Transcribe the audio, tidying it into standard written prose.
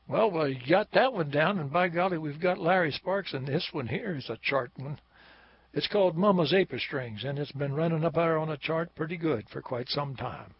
Well, you got that one down, and by golly, we've got Larry Sparks, and this one here is a chart one. It's called Mama's Apron Strings, and it's been running up there on a chart pretty good for quite some time.